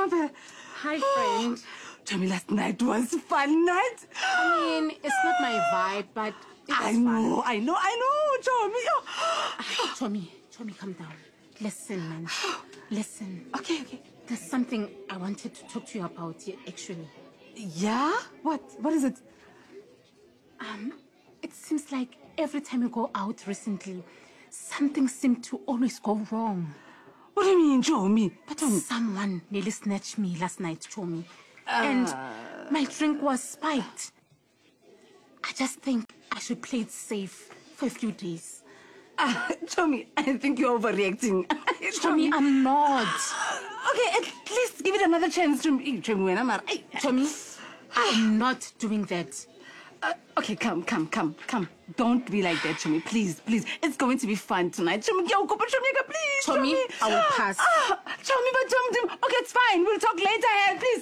Mother. Hi, friend. Chomi, last night was fun night. I mean, it's not my vibe, but I know, Chomi. Chomi, calm down. Listen, man. Listen. Okay. There's something I wanted to talk to you about here, actually. Yeah? What? What is it? It seems like every time we go out recently, something seemed to always go wrong. What do you mean, Chomi? But someone nearly snatched me last night, Chomi. And my drink was spiked. I just think I should play it safe for a few days. Chomi, I think you're overreacting. Chomi, I'm not. Okay, at least give it another chance, Chomi. Chomi, I'm not doing that. Okay, come. Don't be like that, Chomi. Please. It's going to be fun tonight. Chomi, please. Chomi, I will pass. Chomi, but Chomi. Okay, it's fine. We'll talk later. Please.